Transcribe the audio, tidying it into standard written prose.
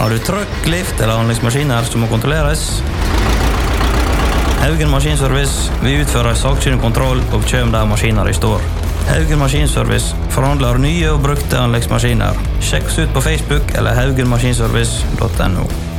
Har du trøkk, lift eller anleggsmaskiner som må kontrolleres? Haugen Maskinservice, vi utfører sakkyndig kontroll og kjøm der maskiner står. Haugen Maskinservice forhandler nye og brukte anleggsmaskiner. Sjekk oss ut på Facebook eller haugenmaskinservice.no.